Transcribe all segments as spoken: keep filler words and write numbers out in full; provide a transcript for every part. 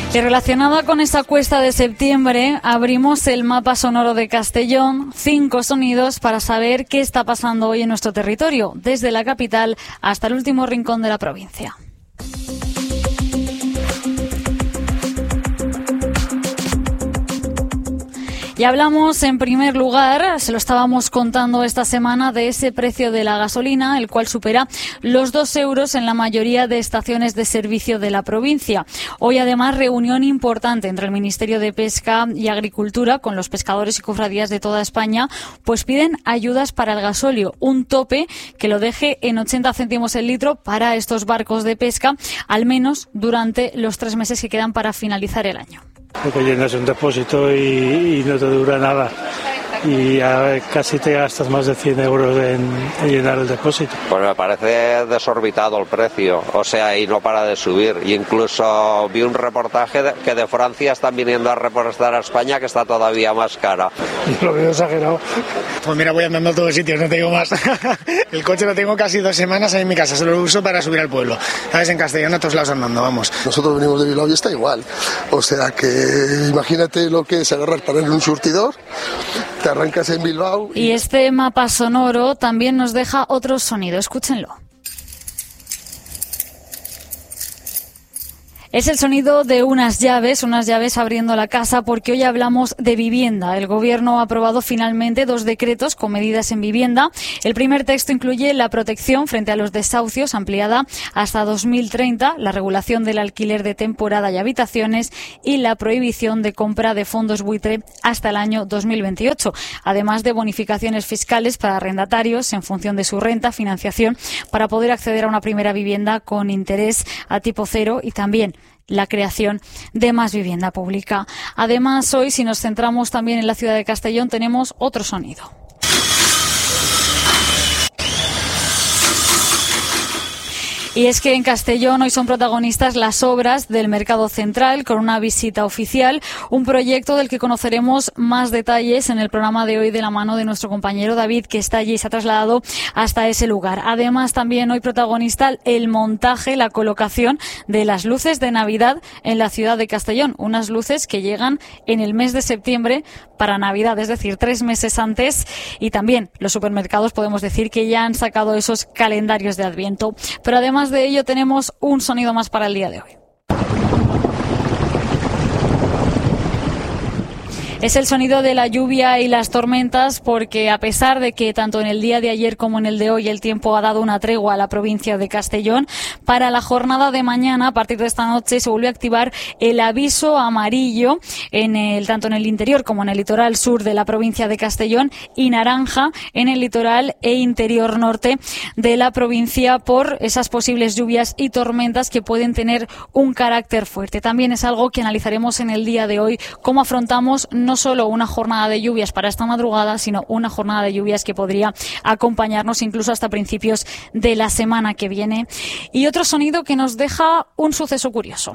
Y relacionada con esa cuesta de septiembre, abrimos el mapa sonoro de Castellón, cinco sonidos para saber qué está pasando hoy en nuestro territorio, desde la capital hasta el último rincón de la provincia. Y hablamos en primer lugar, se lo estábamos contando esta semana, de ese precio de la gasolina, el cual supera los dos euros en la mayoría de estaciones de servicio de la provincia. Hoy además reunión importante entre el Ministerio de Pesca y Agricultura con los pescadores y cofradías de toda España, pues piden ayudas para el gasóleo, un tope que lo deje en ochenta céntimos el litro para estos barcos de pesca, al menos durante los tres meses que quedan para finalizar el año. Porque llenas un depósito y, y no te dura nada. Y a, casi te gastas más de cien euros en, en llenar el depósito. Pues me parece desorbitado el precio, o sea, y no para de subir. Y incluso vi un reportaje de, que de Francia están viniendo a repostar a España, que está todavía más cara. Lo veo exagerado. Pues mira, voy andando a todos sitios, no te digo más. El coche lo tengo casi dos semanas ahí en mi casa, solo lo uso para subir al pueblo. ¿Sabes? En Castellón a todos lados andando, vamos. Nosotros venimos de Bilbao y está igual. O sea que imagínate lo que es agarrar para ir en un surtidor. Te arrancas en Bilbao. Y... y este mapa sonoro también nos deja otro sonido. Escúchenlo. Es el sonido de unas llaves, unas llaves abriendo la casa, porque hoy hablamos de vivienda. El Gobierno ha aprobado finalmente dos decretos con medidas en vivienda. El primer texto incluye la protección frente a los desahucios, ampliada hasta dos mil treinta, la regulación del alquiler de temporada y habitaciones y la prohibición de compra de fondos buitre hasta el año dos mil veintiocho, además de bonificaciones fiscales para arrendatarios en función de su renta, financiación para poder acceder a una primera vivienda con interés a tipo cero y también la creación de más vivienda pública. Además, hoy, si nos centramos también en la ciudad de Castellón, tenemos otro sonido. Y es que en Castellón hoy son protagonistas las obras del Mercado Central, con una visita oficial, un proyecto del que conoceremos más detalles en el programa de hoy de la mano de nuestro compañero David, que está allí y se ha trasladado hasta ese lugar. Además, también hoy protagonista el montaje, la colocación de las luces de Navidad en la ciudad de Castellón, unas luces que llegan en el mes de septiembre para Navidad, es decir, tres meses antes, y también los supermercados podemos decir que ya han sacado esos calendarios de Adviento. Pero además de ello tenemos un sonido más para el día de hoy. Es el sonido de la lluvia y las tormentas, porque a pesar de que tanto en el día de ayer como en el de hoy el tiempo ha dado una tregua a la provincia de Castellón, para la jornada de mañana, a partir de esta noche, se vuelve a activar el aviso amarillo en el, tanto en el interior como en el litoral sur de la provincia de Castellón, y naranja en el litoral e interior norte de la provincia, por esas posibles lluvias y tormentas que pueden tener un carácter fuerte. También es algo que analizaremos en el día de hoy, cómo afrontamos no solo una jornada de lluvias para esta madrugada, sino una jornada de lluvias que podría acompañarnos incluso hasta principios de la semana que viene. Y otro sonido que nos deja un suceso curioso.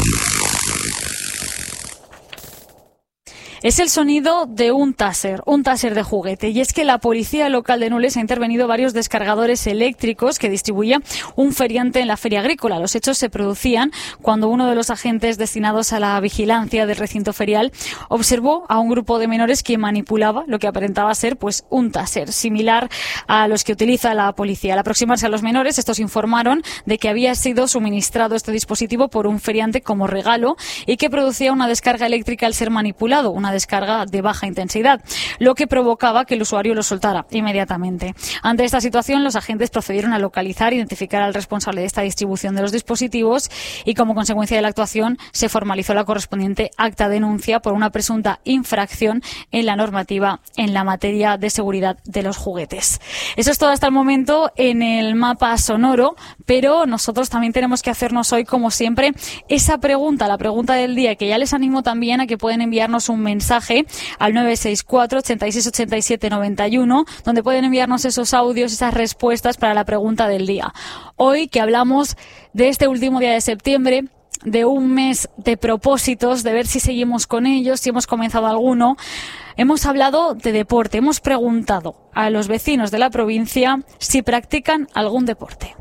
Es el sonido de un taser, un taser de juguete. Y es que la policía local de Nules ha intervenido varios descargadores eléctricos que distribuía un feriante en la feria agrícola. Los hechos se producían cuando uno de los agentes destinados a la vigilancia del recinto ferial observó a un grupo de menores que manipulaba lo que aparentaba ser pues un taser, similar a los que utiliza la policía. Al aproximarse a los menores, estos informaron de que había sido suministrado este dispositivo por un feriante como regalo y que producía una descarga eléctrica al ser manipulado, una descarga de baja intensidad, lo que provocaba que el usuario lo soltara inmediatamente. Ante esta situación, los agentes procedieron a localizar e identificar al responsable de esta distribución de los dispositivos y, como consecuencia de la actuación, se formalizó la correspondiente acta de denuncia por una presunta infracción en la normativa en la materia de seguridad de los juguetes. Eso es todo hasta el momento en el mapa sonoro, pero nosotros también tenemos que hacernos hoy, como siempre, esa pregunta, la pregunta del día, que ya les animo también a que pueden enviarnos un mensaje mensaje al nueve seis cuatro, ochenta y seis, ochenta y siete, noventa y uno, donde pueden enviarnos esos audios, esas respuestas para la pregunta del día. Hoy, que hablamos de este último día de septiembre, de un mes de propósitos, de ver si seguimos con ellos, si hemos comenzado alguno, hemos hablado de deporte, hemos preguntado a los vecinos de la provincia si practican algún deporte.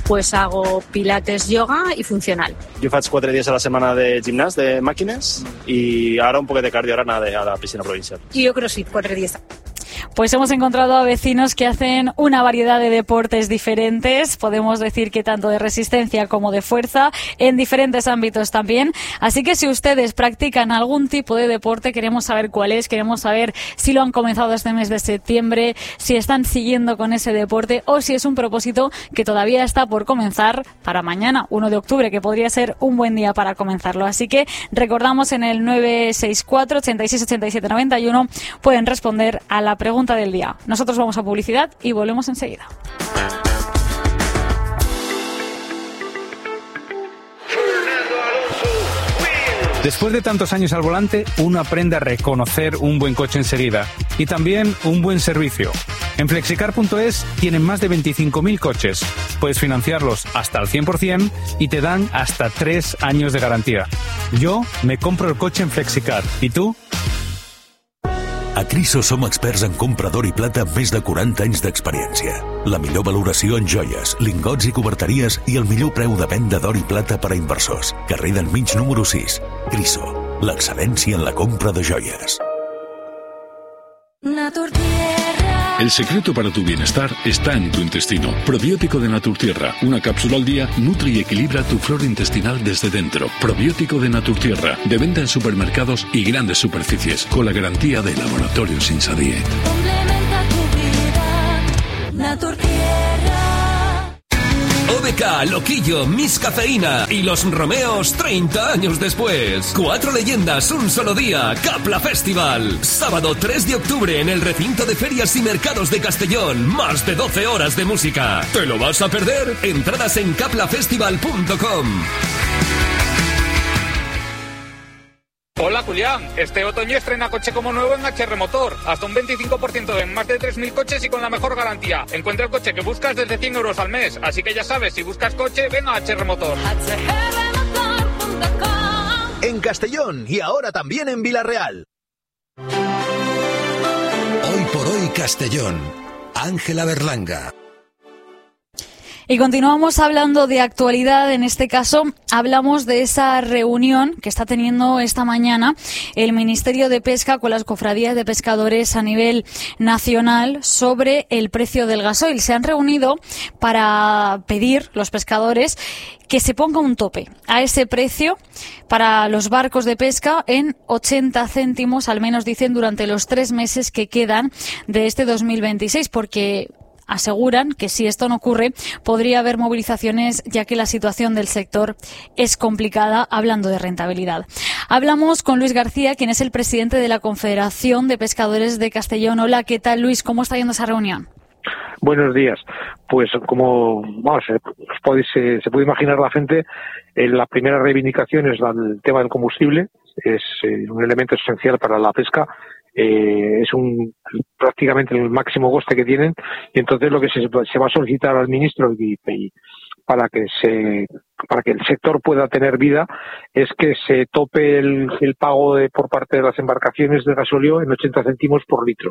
pues hago pilates, yoga y funcional. Jo faig quatre dies a la setmana de gimnàs, de màquines, i ara un poquet de cardio, ara anar a la piscina provincial. Y yo crossfit, cuatro días. Pues hemos encontrado a vecinos que hacen una variedad de deportes diferentes, podemos decir que tanto de resistencia como de fuerza, en diferentes ámbitos también. Así que si ustedes practican algún tipo de deporte, queremos saber cuál es, queremos saber si lo han comenzado este mes de septiembre, si están siguiendo con ese deporte o si es un propósito que todavía está por comenzar para mañana, uno de octubre, que podría ser un buen día para comenzarlo. Así que recordamos en el nueve seis cuatro, ochenta y seis, ochenta y siete, noventa y uno pueden responder a la pregunta del día. Nosotros vamos a publicidad y volvemos enseguida. Después de tantos años al volante, uno aprende a reconocer un buen coche enseguida y también un buen servicio. En flexicar punto es tienen más de veinticinco mil coches. Puedes financiarlos hasta al cien por ciento y te dan hasta tres años de garantía. Yo me compro el coche en Flexicar. ¿Y tú? A Criso som experts en compra d'or i plata amb més de quaranta anys d'experiència. La millor valoració en joies, lingots i coberteries i el millor preu de venda d'or i plata per a inversors. Carrer del Mig número sis. Criso, l'excel·lència en la compra de joies. El secreto para tu bienestar está en tu intestino. Probiótico de Naturtierra. Una cápsula al día nutre y equilibra tu flora intestinal desde dentro. Probiótico de Naturtierra. De venta en supermercados y grandes superficies. Con la garantía de Laboratorio Sinsadiet. Complementa tu vida. Naturtierra. O B K, Loquillo, Miss Cafeína y Los Romeos treinta años después. Cuatro leyendas, un solo día. Capla Festival. Sábado tres de octubre en el recinto de ferias y mercados de Castellón. Más de doce horas de música. ¿Te lo vas a perder? Entradas en capla festival punto com. Hola Julián, este otoño estrena coche como nuevo en H R Motor, hasta un veinticinco por ciento en más de tres mil coches y con la mejor garantía. Encuentra el coche que buscas desde cien euros al mes, así que ya sabes, si buscas coche, ven a H R Motor. En Castellón y ahora también en Vilarreal. Hoy por hoy Castellón. Ángela Berlanga. Y continuamos hablando de actualidad. En este caso hablamos de esa reunión que está teniendo esta mañana el Ministerio de Pesca con las cofradías de pescadores a nivel nacional sobre el precio del gasoil. Se han reunido para pedir los pescadores que se ponga un tope a ese precio para los barcos de pesca en ochenta céntimos, al menos dicen, durante los tres meses que quedan de este dos mil veintiséis, porque aseguran que si esto no ocurre podría haber movilizaciones, ya que la situación del sector es complicada, hablando de rentabilidad. Hablamos con Luis García, quien es el presidente de la Confederación de Pescadores de Castellón. Hola, ¿qué tal, Luis? ¿Cómo está yendo esa reunión? Buenos días. Pues como bueno, se, puede, se, se puede imaginar la gente, eh, la primera reivindicación es la, el tema del combustible. Es eh, un elemento esencial para la pesca. Eh, es un prácticamente el máximo coste que tienen, y entonces lo que se, se va a solicitar al ministro y, y para que se para que el sector pueda tener vida es que se tope el, el pago de, por parte de las embarcaciones de gasóleo en ochenta céntimos por litro.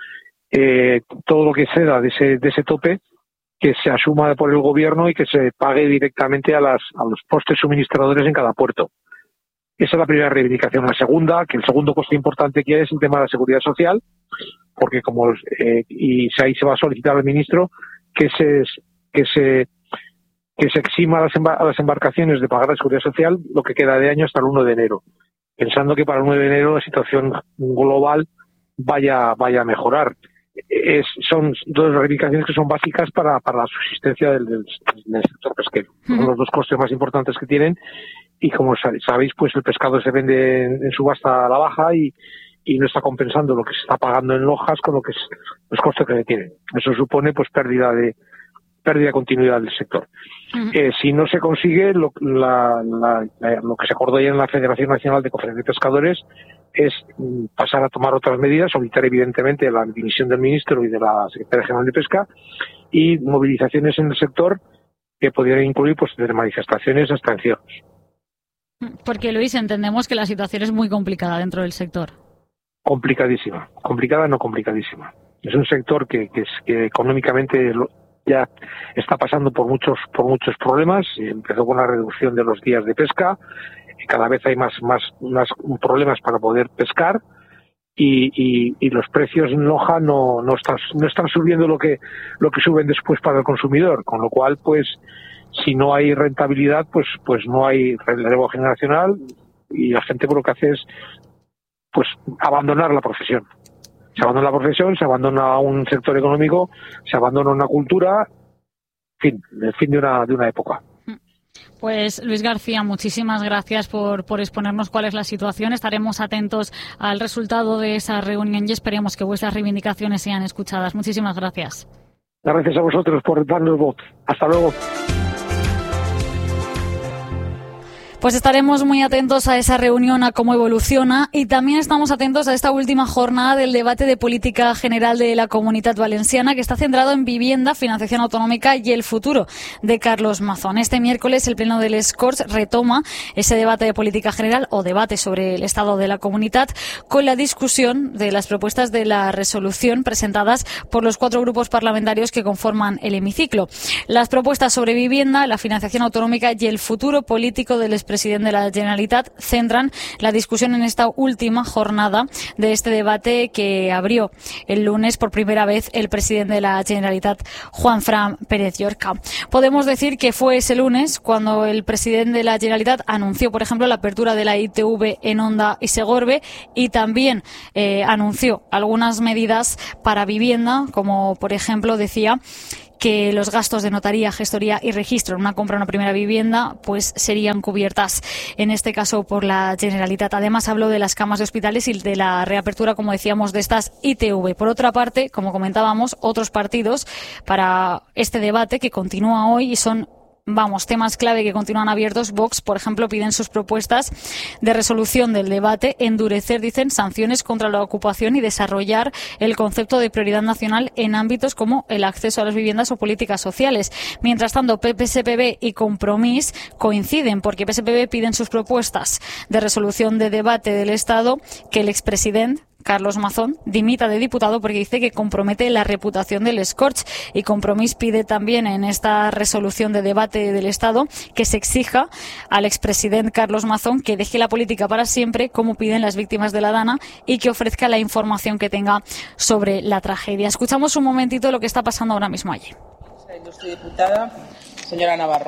Eh, todo lo que ceda de ese de ese tope que se asuma por el gobierno y que se pague directamente a las a los postes suministradores en cada puerto. Esa es la primera reivindicación. La segunda, que el segundo coste importante que hay es el tema de la seguridad social, porque como eh, y ahí se va a solicitar al ministro que se que se que se exima a las, embar- a las embarcaciones de pagar la seguridad social lo que queda de año hasta el uno de enero, pensando que para el uno de enero la situación global vaya vaya a mejorar. Es, son dos reivindicaciones que son básicas para, para la subsistencia del, del, del sector pesquero. Son los dos costes más importantes que tienen, y como sabéis, pues el pescado se vende en, en subasta a la baja y, y no está compensando lo que se está pagando en lojas con lo que es los costes que tienen. Eso supone pues pérdida de pérdida de continuidad del sector. Uh-huh. Eh, si no se consigue, lo, la, la, la, lo que se acordó ya en la Federación Nacional de Cofradías de Pescadores es pasar a tomar otras medidas, solicitar evidentemente la dimisión del ministro y de la Secretaria General de Pesca, y movilizaciones en el sector que podrían incluir pues desde manifestaciones hasta encierros. Porque, Luis, entendemos que la situación es muy complicada dentro del sector. Complicadísima, complicada no complicadísima. Es un sector que, que, es, que económicamente lo, ya está pasando por muchos por muchos problemas. Empezó con la reducción de los días de pesca, y cada vez hay más más más problemas para poder pescar, y, y, y los precios en Loja no no están no están subiendo lo que lo que suben después para el consumidor, con lo cual pues si no hay rentabilidad pues pues no hay relevo generacional, y la gente lo que hace es pues abandonar la profesión. Se abandona la profesión, se abandona un sector económico, se abandona una cultura, en fin, el fin de una, de una época. Pues Luis García, muchísimas gracias por, por exponernos cuál es la situación. Estaremos atentos al resultado de esa reunión y esperemos que vuestras reivindicaciones sean escuchadas. Muchísimas gracias. Gracias a vosotros por darnos voz. Hasta luego. Pues estaremos muy atentos a esa reunión, a cómo evoluciona, y también estamos atentos a esta última jornada del debate de política general de la Comunitat Valenciana, que está centrado en vivienda, financiación autonómica y el futuro de Carlos Mazón. Este miércoles el Pleno del Les Corts retoma ese debate de política general o debate sobre el estado de la Comunitat, con la discusión de las propuestas de la resolución presentadas por los cuatro grupos parlamentarios que conforman el hemiciclo. Las propuestas sobre vivienda, la financiación autonómica y el futuro político del expresidente de la Generalitat centran la discusión en esta última jornada de este debate que abrió el lunes por primera vez el presidente de la Generalitat, Juanfran Pérez Llorca. Podemos decir que fue ese lunes cuando el presidente de la Generalitat anunció, por ejemplo, la apertura de la I T V en Onda y Segorbe, y también eh, anunció algunas medidas para vivienda, como por ejemplo decía que los gastos de notaría, gestoría y registro en una compra de una primera vivienda pues serían cubiertas en este caso por la Generalitat. Además habló de las camas de hospitales y de la reapertura, como decíamos, de estas I T V. Por otra parte, como comentábamos, otros partidos para este debate que continúa hoy y son Vamos, temas clave que continúan abiertos. Vox, por ejemplo, piden sus propuestas de resolución del debate endurecer, dicen, sanciones contra la ocupación y desarrollar el concepto de prioridad nacional en ámbitos como el acceso a las viviendas o políticas sociales. Mientras tanto, P S P B y Compromís coinciden porque P S P B piden sus propuestas de resolución de debate del Estado que el expresidente Carlos Mazón dimita de diputado porque dice que compromete la reputación del Les Corts, y Compromís pide también en esta resolución de debate del Estado que se exija al expresidente Carlos Mazón que deje la política para siempre, como piden las víctimas de la Dana, y que ofrezca la información que tenga sobre la tragedia. Escuchamos un momentito lo que está pasando ahora mismo allí. Ilustre diputada, señora Navarro.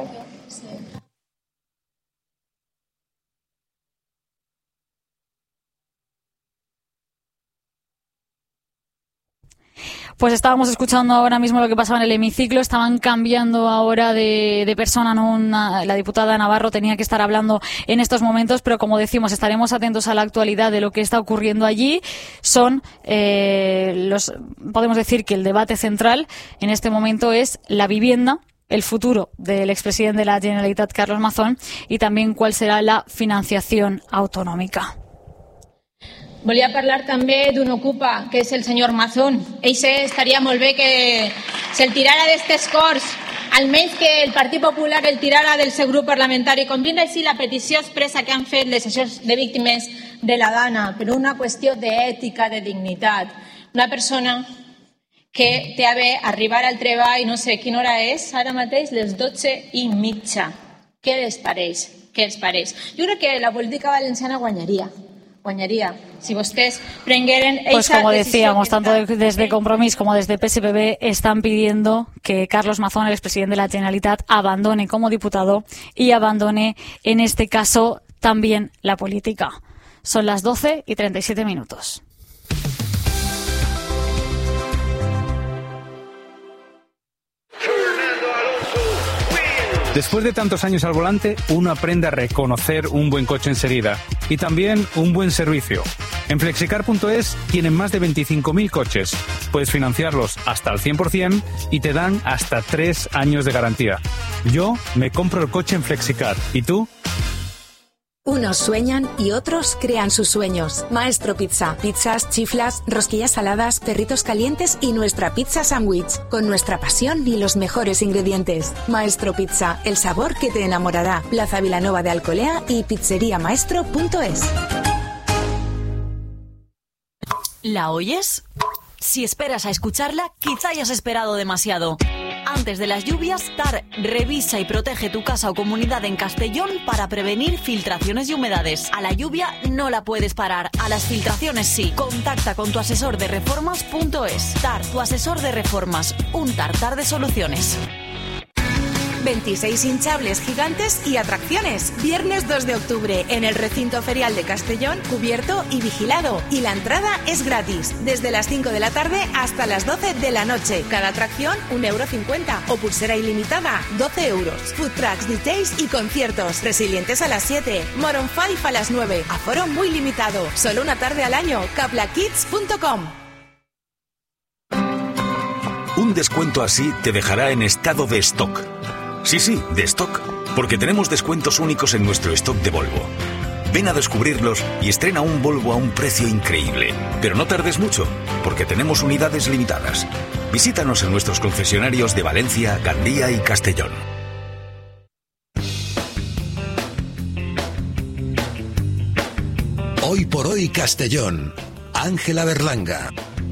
Pues estábamos escuchando ahora mismo lo que pasaba en el hemiciclo. Estaban cambiando ahora de, de persona, ¿no? Una, la diputada Navarro tenía que estar hablando en estos momentos, pero como decimos, estaremos atentos a la actualidad de lo que está ocurriendo allí. Son eh, los, podemos decir que el debate central en este momento es la vivienda, el futuro del expresidente de la Generalitat, Carlos Mazón, y también cuál será la financiación autonómica. Volia parlar també d'un ocupa, que és el senyor Mazón. Eixe estaria molt bé que se'l tirara d'estes Corts, almenys que el Partit Popular el tirara del seu grup parlamentari, complint així la petició expressa que han fet les associacions de víctimes de la Dana, per una qüestió d'ètica, de dignitat. Una persona que té a bé arribar al treball, no sé quina hora és, ara mateix les dotze i mitja. Què les pareix? Què els pareix? Jo crec que la política valenciana guanyaria. Guanyaría. Si ustedes prengueren pues como decíamos, tanto desde Compromís como desde P S P B están pidiendo que Carlos Mazón, el expresidente de la Generalitat, abandone como diputado y abandone, en este caso, también la política. Son las doce y treinta y siete minutos. Después de tantos años al volante, uno aprende a reconocer un buen coche enseguida y también un buen servicio. En Flexicar punto es tienen más de veinticinco mil coches. Puedes financiarlos hasta al cien por ciento y te dan hasta tres años de garantía. Yo me compro el coche en Flexicar. ¿Y tú? Unos sueñan y otros crean sus sueños. Maestro Pizza. Pizzas, chiflas, rosquillas saladas, perritos calientes y nuestra pizza sándwich. Con nuestra pasión y los mejores ingredientes. Maestro Pizza. El sabor que te enamorará. Plaza Vilanova de Alcolea y pizzería maestro punto es. ¿La oyes? Si esperas a escucharla, quizá hayas esperado demasiado. Antes de las lluvias, T A R revisa y protege tu casa o comunidad en Castellón para prevenir filtraciones y humedades. A la lluvia no la puedes parar, a las filtraciones sí. Contacta con tu asesor de reformas punto es. T A R, tu asesor de reformas, un tartar de soluciones. veintiséis hinchables gigantes y atracciones. Viernes dos de octubre en el recinto ferial de Castellón, cubierto y vigilado. Y la entrada es gratis, desde las cinco de la tarde hasta las doce de la noche. Cada atracción, un euro cincuenta. O pulsera ilimitada, doce euros. Food trucks, D Js y conciertos. Resilientes a las siete. Moron cinco a las nueve. Aforo muy limitado. Solo una tarde al año. Caplakids punto com. Un descuento así te dejará en estado de stock. Sí, sí, de stock, porque tenemos descuentos únicos en nuestro stock de Volvo. Ven a descubrirlos y estrena un Volvo a un precio increíble. Pero no tardes mucho, porque tenemos unidades limitadas. Visítanos en nuestros concesionarios de Valencia, Gandía y Castellón. Hoy por hoy Castellón. Ángela Berlanga.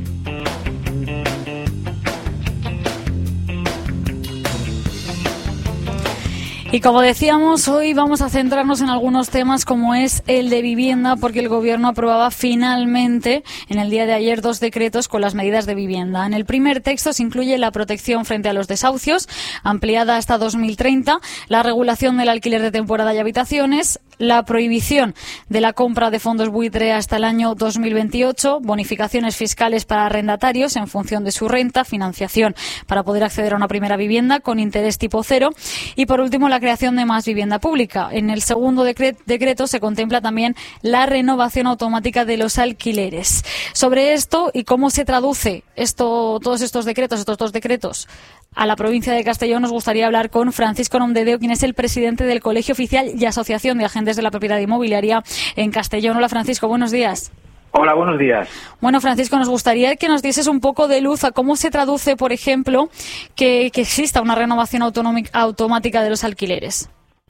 Y como decíamos, hoy vamos a centrarnos en algunos temas como es el de vivienda, porque el Gobierno aprobaba finalmente en el día de ayer dos decretos con las medidas de vivienda. En el primer texto se incluye la protección frente a los desahucios, ampliada hasta dos mil treinta, la regulación del alquiler de temporada y habitaciones, la prohibición de la compra de fondos buitre hasta el año dos mil veintiocho, bonificaciones fiscales para arrendatarios en función de su renta, financiación para poder acceder a una primera vivienda con interés tipo cero y, por último, la creación de más vivienda pública. En el segundo decre- decreto se contempla también la renovación automática de los alquileres. Sobre esto y cómo se traduce esto, todos estos decretos, estos dos decretos, a la provincia de Castellón, nos gustaría hablar con Francisco Nomdedeu, quien es el presidente del Colegio Oficial y Asociación de Agentes de la Propiedad Inmobiliaria en Castellón. Hola, Francisco, buenos días. Hola, buenos días. Bueno, Francisco, nos gustaría que nos dieses un poco de luz a cómo se traduce, por ejemplo, que, que exista una renovación autonómica, automática de los alquileres.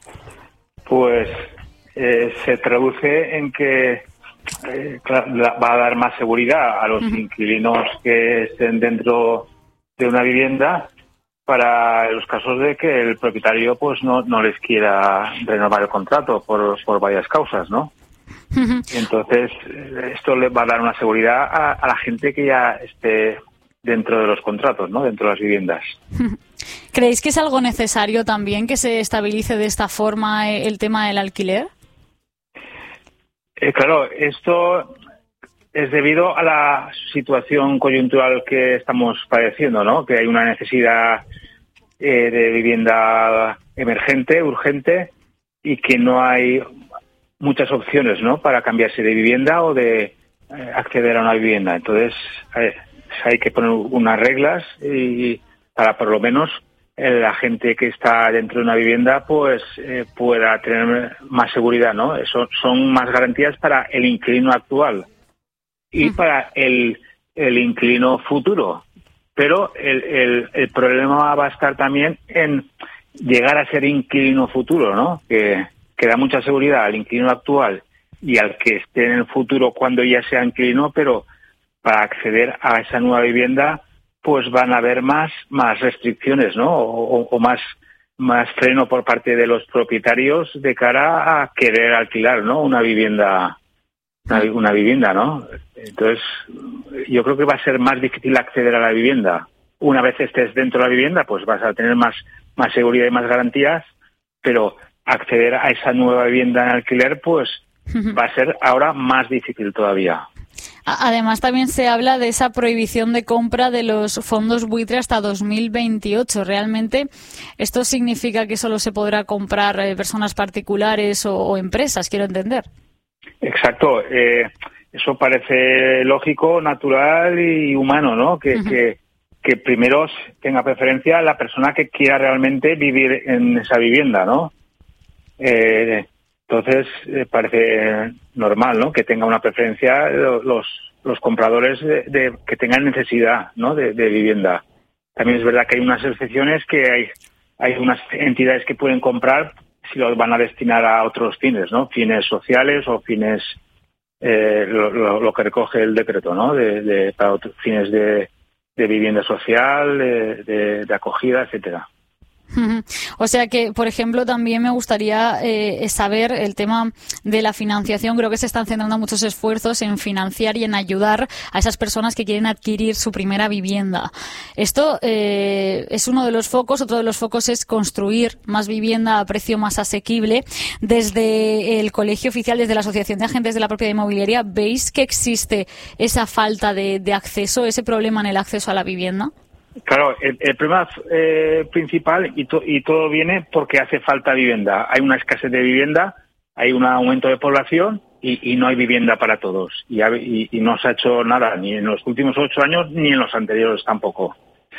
Pues eh, se traduce en que eh, va a dar más seguridad a los uh-huh. inquilinos que estén dentro de una vivienda para los casos de que el propietario pues no, no les quiera renovar el contrato por, por varias causas, ¿no? Uh-huh. Entonces, esto le va a dar una seguridad a, a la gente que ya esté dentro de los contratos, ¿no? Dentro de las viviendas. Uh-huh. ¿Creéis que es algo necesario también que se estabilice de esta forma el tema del alquiler? Eh, claro, esto es debido a la situación coyuntural que estamos padeciendo, ¿no? Que hay una necesidad eh, de vivienda emergente, urgente, y que no hay muchas opciones, ¿no? Para cambiarse de vivienda o de eh, acceder a una vivienda. Entonces, eh, hay que poner unas reglas y para por lo menos eh, la gente que está dentro de una vivienda pues eh, pueda tener más seguridad, ¿no? Eso son más garantías para el inquilino actual y para el, el inquilino futuro. Pero el, el, el problema va a estar también en llegar a ser inquilino futuro, ¿no? Que, que da mucha seguridad al inquilino actual y al que esté en el futuro cuando ya sea inquilino, pero para acceder a esa nueva vivienda pues van a haber más más restricciones, ¿no? O, o más más freno por parte de los propietarios de cara a querer alquilar, ¿no? Una vivienda una, una vivienda, ¿no? Entonces, yo creo que va a ser más difícil acceder a la vivienda. Una vez estés dentro de la vivienda, pues vas a tener más más seguridad y más garantías, pero acceder a esa nueva vivienda en alquiler, pues va a ser ahora más difícil todavía. Además, también se habla de esa prohibición de compra de los fondos buitre hasta dos mil veintiocho. ¿Realmente esto significa que solo se podrá comprar eh, personas particulares o, o empresas? Quiero entender. Exacto. Eh, eso parece lógico, natural y humano, ¿no? Que, uh-huh. que, que primero tenga preferencia la persona que quiera realmente vivir en esa vivienda, ¿no? Eh, entonces, eh, parece normal, ¿no? Que tenga una preferencia los los compradores de, de que tengan necesidad, ¿no? De, de vivienda. También es verdad que hay unas excepciones, que hay hay unas entidades que pueden comprar si los van a destinar a otros fines, ¿no? Fines sociales o fines eh, lo, lo, lo que recoge el decreto, ¿no? De, de para otros fines de de vivienda social, de, de, de acogida, etcétera. O sea que, por ejemplo, también me gustaría eh, saber el tema de la financiación. Creo que se están centrando muchos esfuerzos en financiar y en ayudar a esas personas que quieren adquirir su primera vivienda. Esto eh, es uno de los focos. Otro de los focos es construir más vivienda a precio más asequible. Desde el Colegio Oficial, desde la Asociación de Agentes de la Propiedad Inmobiliaria, ¿veis que existe esa falta de, de acceso, ese problema en el acceso a la vivienda? Claro, el, el problema eh, principal, y, to, y todo viene porque hace falta vivienda. Hay una escasez de vivienda, hay un aumento de población y, y no hay vivienda para todos. Y, y, y no se ha hecho nada, ni en los últimos ocho años, ni en los anteriores tampoco.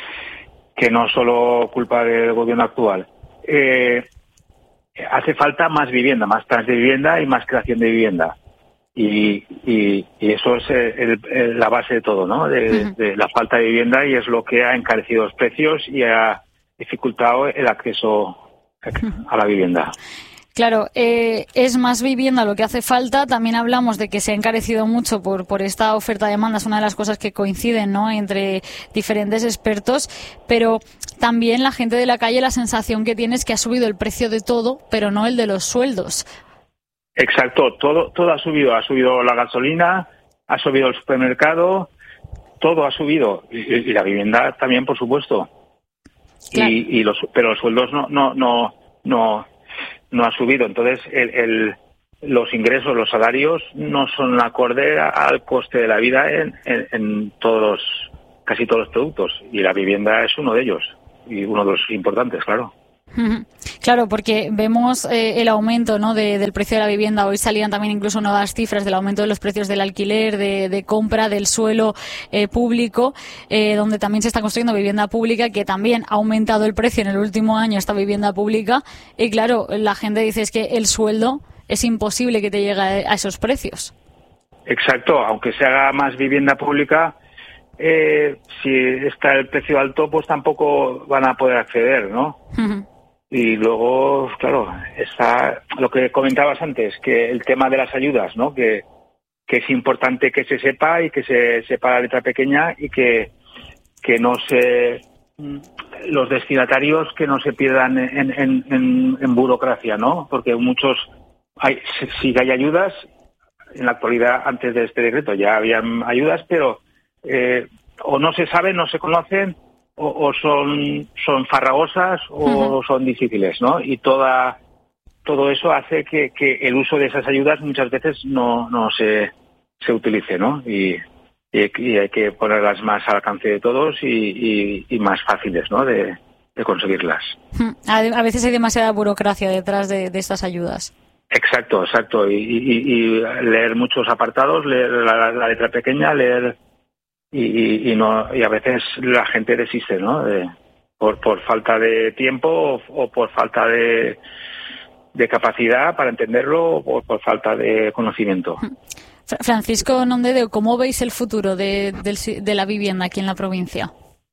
Que no solo culpa del gobierno actual. Eh, hace falta más vivienda, más planes de vivienda y más creación de vivienda. Y, y, y eso es el, el, la base de todo, ¿no? De, uh-huh. de la falta de vivienda, y es lo que ha encarecido los precios y ha dificultado el acceso a la vivienda. Claro, eh, es más vivienda lo que hace falta. También hablamos de que se ha encarecido mucho por, por esta oferta-demanda. Es una de las cosas que coinciden, ¿no?, entre diferentes expertos. Pero también la gente de la calle, la sensación que tiene es que ha subido el precio de todo, pero no el de los sueldos. Exacto, todo todo ha subido, ha subido la gasolina, ha subido el supermercado, todo ha subido, y, y la vivienda también, por supuesto. Claro. Y, y los pero los sueldos no no no no no ha subido, entonces el, el los ingresos, los salarios no son acorde al coste de la vida en, en, en todos casi todos los productos, y la vivienda es uno de ellos y uno de los importantes, claro. Claro, porque vemos eh, el aumento, ¿no?, de, del precio de la vivienda. Hoy salían también incluso nuevas cifras del aumento de los precios del alquiler, de, de compra del suelo eh, público, eh, donde también se está construyendo vivienda pública, que también ha aumentado el precio en el último año esta vivienda pública. Y claro, la gente dice es que el sueldo es imposible que te llegue a esos precios. Exacto, aunque se haga más vivienda pública, eh, si está el precio alto, pues tampoco van a poder acceder, ¿no? Uh-huh. Y luego, claro, está lo que comentabas antes, que el tema de las ayudas, ¿no? Que, que es importante que se sepa y que se sepa la letra pequeña, y que, que no se, los destinatarios que no se pierdan en, en, en, en burocracia, ¿no? Porque muchos, hay, sí que hay ayudas, en la actualidad, antes de este decreto ya habían ayudas, pero eh, o no se saben, no se conocen, O, o son son farragosas o uh-huh. son difíciles, ¿no? Y toda todo eso hace que, que el uso de esas ayudas muchas veces no no se se utilice, ¿no? Y, y, y hay que ponerlas más al alcance de todos y, y, y más fáciles, ¿no?, de, de conseguirlas. A veces hay demasiada burocracia detrás de, de estas ayudas. Exacto, exacto. Y, y, y leer muchos apartados, leer la, la letra pequeña, leer Y, y, y no y a veces la gente desiste, ¿no? De, por por falta de tiempo o, o por falta de, de capacidad para entenderlo, o por, por falta de conocimiento. Francisco Nomdedeu, ¿cómo veis el futuro de, de, de la vivienda aquí en la provincia?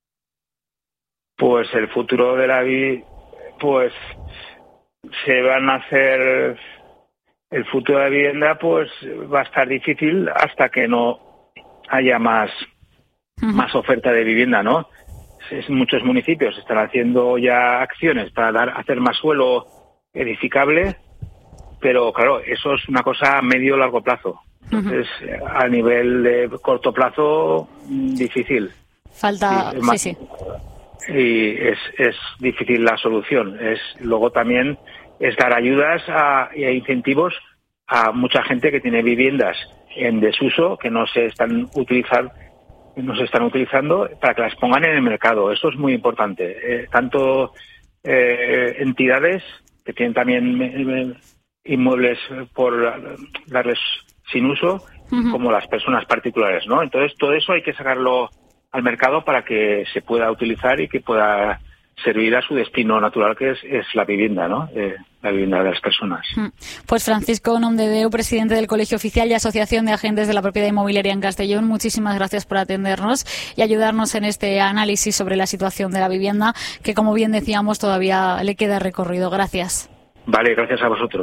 Pues el futuro de la vivienda, pues se van a hacer el futuro de la vivienda, pues va a estar difícil hasta que no haya más más oferta de vivienda, ¿no? Es, muchos municipios están haciendo ya acciones para dar hacer más suelo edificable, pero claro, eso es una cosa a medio largo plazo. Entonces, uh-huh. a nivel de corto plazo, difícil. Falta, sí, más, sí, sí. Y es, es difícil la solución. Es luego también es dar ayudas a, y a incentivos a mucha gente que tiene viviendas en desuso, que no se están utilizando no se están utilizando, para que las pongan en el mercado. Eso es muy importante. Eh, tanto eh, entidades que tienen también eh, inmuebles por darles sin uso, uh-huh. como las personas particulares, ¿no? Entonces, todo eso hay que sacarlo al mercado para que se pueda utilizar y que pueda servir a su destino natural, que es, es la vivienda, ¿no? Eh, la vivienda de las personas. Pues Francisco Nomdedeu, presidente del Colegio Oficial y Asociación de Agentes de la Propiedad Inmobiliaria en Castellón, muchísimas gracias por atendernos y ayudarnos en este análisis sobre la situación de la vivienda, que, como bien decíamos, todavía le queda recorrido. Gracias. Vale, gracias a vosotros.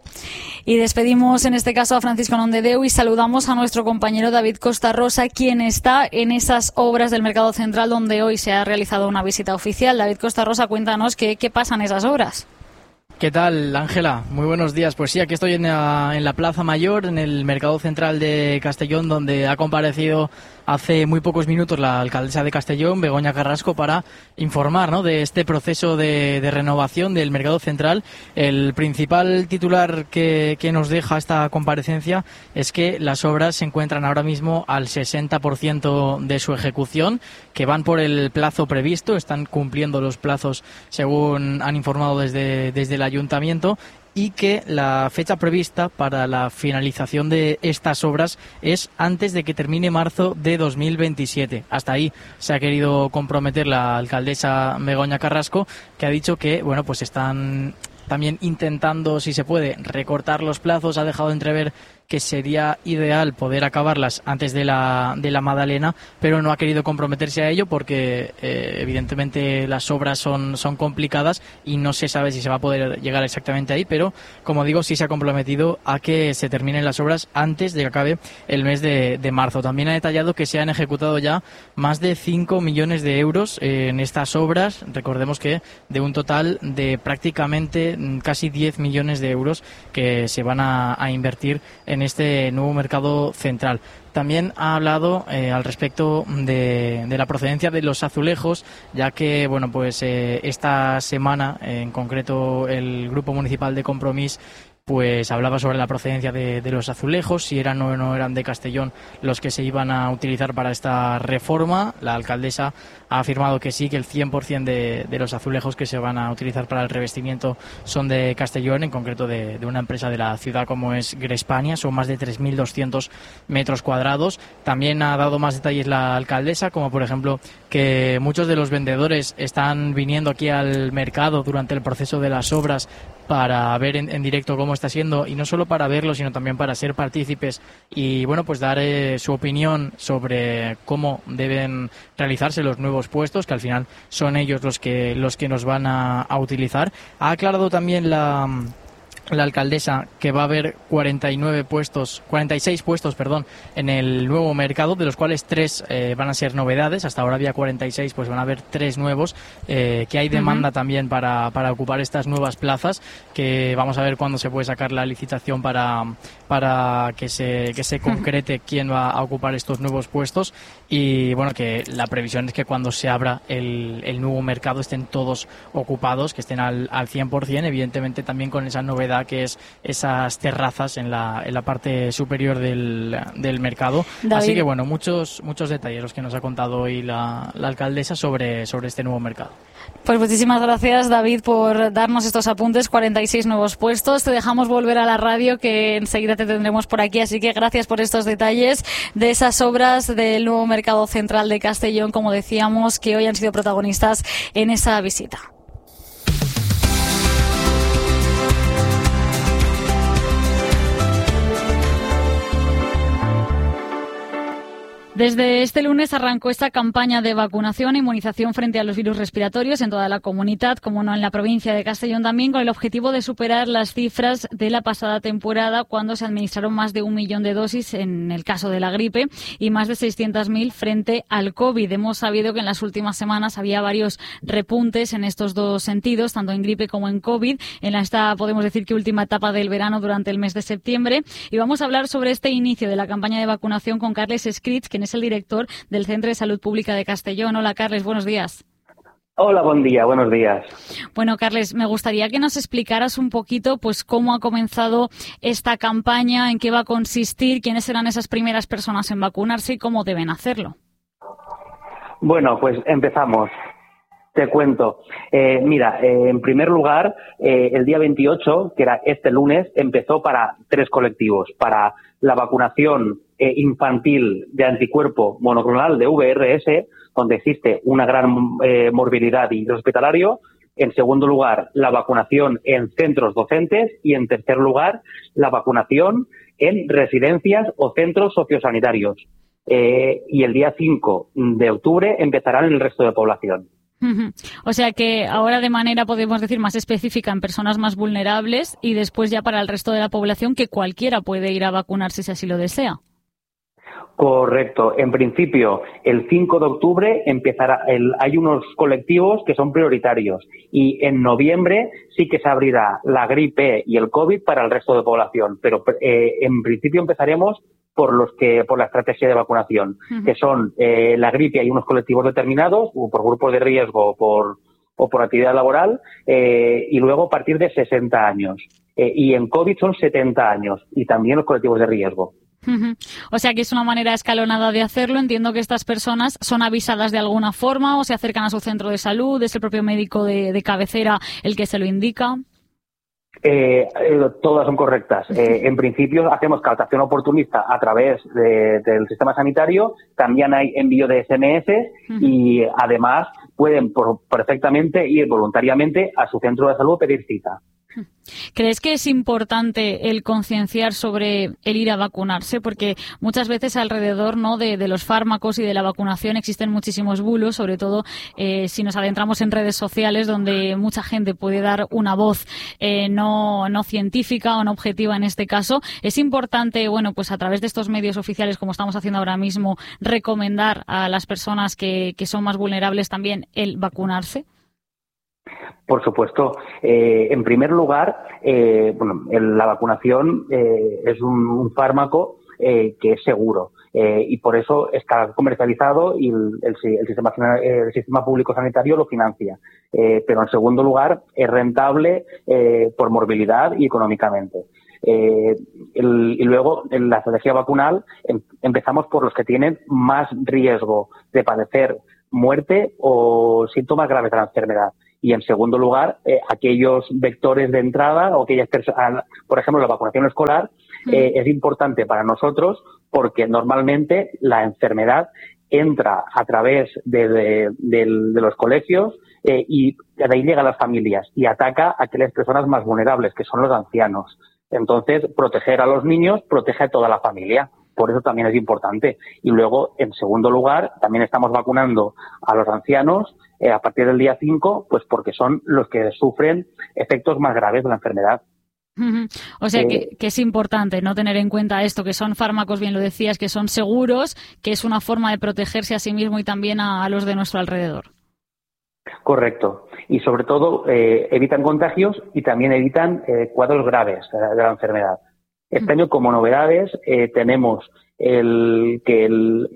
Y despedimos en este caso a Francisco Nomdedeu y saludamos a nuestro compañero David Costa Rosa, quien está en esas obras del Mercado Central donde hoy se ha realizado una visita oficial. David Costa Rosa, cuéntanos qué, qué pasa en esas obras. ¿Qué tal, Ángela? Muy buenos días. Pues sí, aquí estoy en la, en la Plaza Mayor, en el Mercado Central de Castellón, donde ha comparecido hace muy pocos minutos la alcaldesa de Castellón, Begoña Carrasco, para informar, ¿no?, de este proceso de, de renovación del Mercado Central. El principal titular que, que nos deja esta comparecencia es que las obras se encuentran ahora mismo al sesenta por ciento de su ejecución, que van por el plazo previsto, están cumpliendo los plazos según han informado desde, desde el Ayuntamiento, y que la fecha prevista para la finalización de estas obras es antes de que termine marzo de dos mil veintisiete. Hasta ahí se ha querido comprometer la alcaldesa Begoña Carrasco, que ha dicho que, bueno, pues están también intentando, si se puede, recortar los plazos. Ha dejado entrever que sería ideal poder acabarlas antes de la de la Madalena, pero no ha querido comprometerse a ello porque eh, evidentemente las obras son, son complicadas y no se sabe si se va a poder llegar exactamente ahí, pero como digo, sí se ha comprometido a que se terminen las obras antes de que acabe el mes de, de marzo. También ha detallado que se han ejecutado ya más de cinco millones de euros en estas obras, recordemos que de un total de prácticamente casi diez millones de euros que se van a, a invertir en en este nuevo Mercado Central. También ha hablado eh, al respecto de, de la procedencia de los azulejos, ya que bueno, pues eh, esta semana eh, en concreto el Grupo Municipal de Compromís pues hablaba sobre la procedencia de, de los azulejos, si eran o no eran de Castellón los que se iban a utilizar para esta reforma. La alcaldesa ha afirmado que sí, que el cien por ciento de, de los azulejos que se van a utilizar para el revestimiento son de Castellón, en concreto de, de una empresa de la ciudad como es Grespania. Son más de tres mil doscientos metros cuadrados. También ha dado más detalles la alcaldesa, como por ejemplo que muchos de los vendedores están viniendo aquí al mercado durante el proceso de las obras para ver en, en directo cómo está siendo, y no solo para verlo, sino también para ser partícipes y bueno, pues dar eh, su opinión sobre cómo deben realizarse los nuevos puestos, que al final son ellos los que los que nos van a, a utilizar. Ha aclarado también la la alcaldesa que va a haber cuarenta y nueve puestos, cuarenta y seis puestos, perdón, en el nuevo mercado, de los cuales tres eh, van a ser novedades. Hasta ahora había cuarenta y seis, pues van a haber tres nuevos, eh, que hay demanda uh-huh. también para, para ocupar estas nuevas plazas, que vamos a ver cuándo se puede sacar la licitación para, para que se, que se concrete quién va a ocupar estos nuevos puestos. Y bueno, que la previsión es que cuando se abra el, el nuevo mercado estén todos ocupados, que estén al, al cien por ciento, evidentemente también con esa novedad que es esas terrazas en la, en la parte superior del, del mercado. David. Así que bueno, muchos muchos detalles los que nos ha contado hoy la, la alcaldesa sobre, sobre este nuevo mercado. Pues muchísimas gracias, David, por darnos estos apuntes. cuarenta y seis nuevos puestos. Te dejamos volver a la radio, que enseguida te tendremos por aquí, así que gracias por estos detalles de esas obras del nuevo Mercado Central de Castellón, como decíamos, que hoy han sido protagonistas en esa visita. Desde este lunes arrancó esta campaña de vacunación e inmunización frente a los virus respiratorios en toda la comunidad, como no en la provincia de Castellón también, con el objetivo de superar las cifras de la pasada temporada, cuando se administraron más de un millón de dosis en el caso de la gripe y más de seiscientas mil frente al COVID. Hemos sabido que en las últimas semanas había varios repuntes en estos dos sentidos, tanto en gripe como en COVID, en esta, podemos decir que última etapa del verano durante el mes de septiembre. Y vamos a hablar sobre este inicio de la campaña de vacunación con Carles Escrits, quien es el director del Centro de Salud Pública de Castellón. Hola, Carles, buenos días. Hola, buen día, buenos días. Bueno, Carles, me gustaría que nos explicaras un poquito pues cómo ha comenzado esta campaña, en qué va a consistir, quiénes serán esas primeras personas en vacunarse y cómo deben hacerlo. Bueno, pues empezamos. Te cuento. Eh, mira, eh, en primer lugar, eh, el día veintiocho, que era este lunes, empezó para tres colectivos. Para la vacunación eh, infantil de anticuerpo monoclonal de V R S, donde existe una gran eh, morbilidad y hospitalario. En segundo lugar, la vacunación en centros docentes. Y en tercer lugar, la vacunación en residencias o centros sociosanitarios. Eh, y el día cinco de octubre empezarán en el resto de población. O sea que ahora de manera, podemos decir, más específica en personas más vulnerables y después ya para el resto de la población que cualquiera puede ir a vacunarse si así lo desea. Correcto. En principio, el cinco de octubre empezará. El, hay unos colectivos que son prioritarios y en noviembre sí que se abrirá la gripe y el COVID para el resto de población. Pero eh, en principio empezaremos por los que por la estrategia de vacunación, uh-huh. que son eh, la gripe. Hay unos colectivos determinados, o por grupos de riesgo, o por o por actividad laboral, eh, y luego a partir de sesenta años. Eh, y en COVID son setenta años y también los colectivos de riesgo. Uh-huh. O sea que es una manera escalonada de hacerlo. Entiendo que estas personas son avisadas de alguna forma o se acercan a su centro de salud, es el propio médico de, de cabecera el que se lo indica. Eh, eh, todas son correctas. Eh, en principio hacemos captación oportunista a través de, del sistema sanitario. También hay envío de ese eme ese uh-huh. y además pueden por, perfectamente ir voluntariamente a su centro de salud a pedir cita. ¿Crees que es importante el concienciar sobre el ir a vacunarse? Porque muchas veces alrededor, ¿no?, de, de los fármacos y de la vacunación existen muchísimos bulos, sobre todo eh, si nos adentramos en redes sociales donde mucha gente puede dar una voz eh, no, no científica o no objetiva en este caso. Es importante, bueno, pues a través de estos medios oficiales, como estamos haciendo ahora mismo, recomendar a las personas que, que son más vulnerables también el vacunarse. Por supuesto. Eh, en primer lugar, eh, bueno, el, la vacunación eh, es un, un fármaco eh, que es seguro eh, y por eso está comercializado y el, el, el, sistema, el sistema público sanitario lo financia. Eh, pero en segundo lugar, es rentable eh, por morbilidad y económicamente. Eh, el, y luego, en la estrategia vacunal, em, empezamos por los que tienen más riesgo de padecer muerte o síntomas graves de la enfermedad. Y en segundo lugar, eh, aquellos vectores de entrada o aquellas personas, por ejemplo, la vacunación escolar eh, es importante para nosotros porque normalmente la enfermedad entra a través de, de, de, de los colegios eh, y de ahí llega a las familias y ataca a aquellas personas más vulnerables, que son los ancianos. Entonces, proteger a los niños protege a toda la familia. Por eso también es importante. Y luego, en segundo lugar, también estamos vacunando a los ancianos eh, a partir del día cinco, pues porque son los que sufren efectos más graves de la enfermedad. Uh-huh. O sea, eh, que, que es importante no tener en cuenta esto, que son fármacos, bien lo decías, que son seguros, que es una forma de protegerse a sí mismo y también a, a los de nuestro alrededor. Correcto. Y sobre todo, eh, evitan contagios y también evitan eh, cuadros graves de, de la enfermedad. Este año, como novedades, eh, tenemos el que el,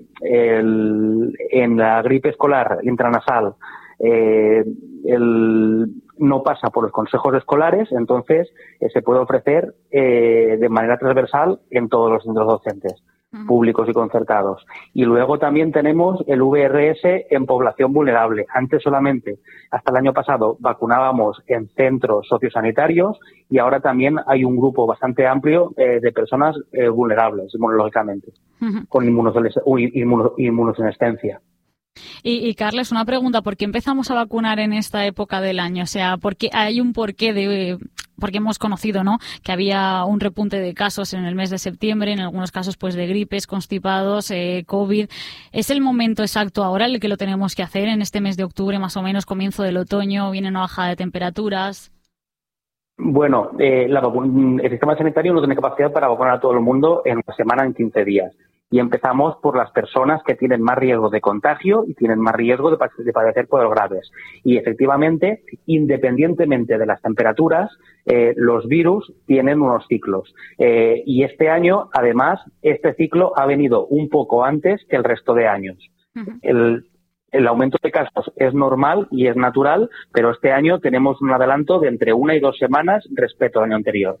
el, en la gripe escolar intranasal eh, el, no pasa por los consejos escolares, entonces eh, se puede ofrecer eh, de manera transversal en todos los centros docentes públicos y concertados. Y luego también tenemos el ve erre ese en población vulnerable. Antes solamente, hasta el año pasado, vacunábamos en centros sociosanitarios y ahora también hay un grupo bastante amplio eh, de personas eh, vulnerables, inmunológicamente, uh-huh. con inmunosenescencia. Y, y Carles, una pregunta, ¿por qué empezamos a vacunar en esta época del año? O sea, porque hay un porqué de... porque hemos conocido, ¿no?, que había un repunte de casos en el mes de septiembre, en algunos casos pues de gripes, constipados, eh, COVID. ¿Es el momento exacto ahora el que lo tenemos que hacer en este mes de octubre, más o menos, comienzo del otoño, viene una bajada de temperaturas? Bueno, eh, la vacu- el sistema sanitario no tiene capacidad para vacunar a todo el mundo en una semana, en quince días. Y empezamos por las personas que tienen más riesgo de contagio y tienen más riesgo de, de padecer cuadros graves. Y efectivamente, independientemente de las temperaturas, eh, los virus tienen unos ciclos. Eh, y este año, además, este ciclo ha venido un poco antes que el resto de años. Uh-huh. El, el aumento de casos es normal y es natural, pero este año tenemos un adelanto de entre una y dos semanas respecto al año anterior.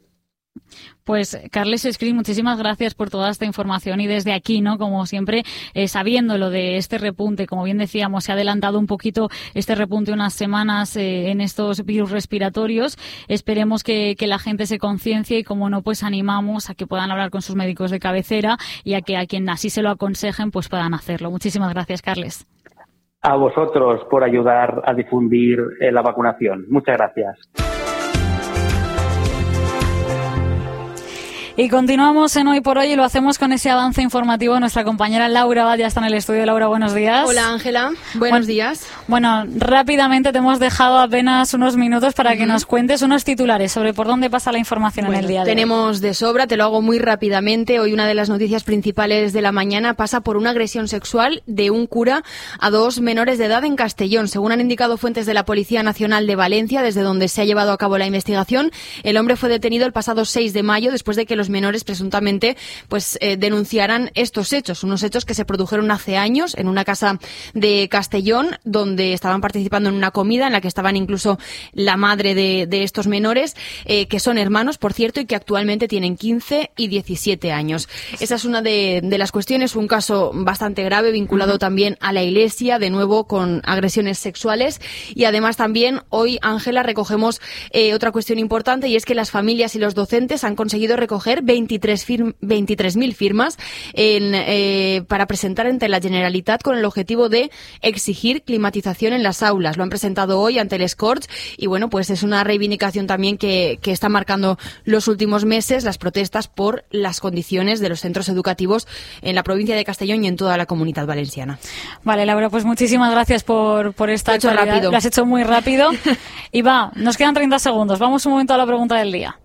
Pues Carles Screen, muchísimas gracias por toda esta información y desde aquí, ¿no?, como siempre, eh, sabiendo lo de este repunte, como bien decíamos, se ha adelantado un poquito este repunte unas semanas eh, en estos virus respiratorios. Esperemos que, que la gente se conciencie y, como no, pues animamos a que puedan hablar con sus médicos de cabecera y a que a quien así se lo aconsejen pues puedan hacerlo. Muchísimas gracias, Carles. A vosotros por ayudar a difundir eh, la vacunación. Muchas gracias. Y continuamos en Hoy por Hoy y lo hacemos con ese avance informativo. Nuestra compañera Laura Abad ya está en el estudio. Laura, buenos días. Hola Ángela, buenos bueno, días. Bueno, rápidamente te hemos dejado apenas unos minutos para uh-huh. que nos cuentes unos titulares sobre por dónde pasa la información bueno, en el día de tenemos hoy. de sobra, te lo hago muy rápidamente. Hoy una de las noticias principales de la mañana pasa por una agresión sexual de un cura a dos menores de edad en Castellón. Según han indicado fuentes de la Policía Nacional de Valencia, desde donde se ha llevado a cabo la investigación, el hombre fue detenido el pasado seis de mayo después de que los menores presuntamente pues eh, denunciaran estos hechos, unos hechos que se produjeron hace años en una casa de Castellón donde estaban participando en una comida en la que estaban incluso la madre de, de estos menores, eh, que son hermanos, por cierto, y que actualmente tienen quince y diecisiete años. Esa es una de, de las cuestiones, un caso bastante grave vinculado uh-huh. también a la Iglesia, de nuevo con agresiones sexuales. Y además también hoy, Ángela, recogemos eh, otra cuestión importante, y es que las familias y los docentes han conseguido recoger veintitrés mil firmas en, eh, para presentar ante la Generalitat con el objetivo de exigir climatización en las aulas. Lo han presentado hoy ante el Scorch y bueno, pues es una reivindicación también que, que está marcando los últimos meses, las protestas por las condiciones de los centros educativos en la provincia de Castellón y en toda la Comunidad Valenciana. Vale, Laura, pues muchísimas gracias por, por esta actualidad. Lo, rápido. Lo has hecho muy rápido. Y va, nos quedan treinta segundos. Vamos un momento a la pregunta del día.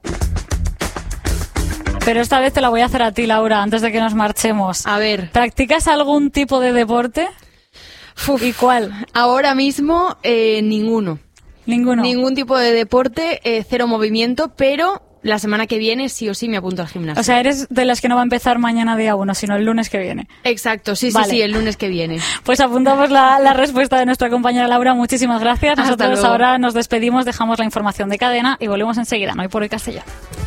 Pero esta vez te la voy a hacer a ti, Laura, antes de que nos marchemos. A ver. ¿Practicas algún tipo de deporte? Uf, ¿y cuál? Ahora mismo, eh, ninguno. Ninguno. Ningún tipo de deporte, eh, cero movimiento, pero la semana que viene sí o sí me apunto al gimnasio. O sea, eres de las que no va a empezar mañana día uno, sino el lunes que viene. Exacto, sí, vale. sí, sí, el lunes que viene. Pues apuntamos la, la respuesta de nuestra compañera Laura. Muchísimas gracias. Nosotros ahora nos despedimos, dejamos la información de cadena y volvemos enseguida. No hay por hoy Castellón.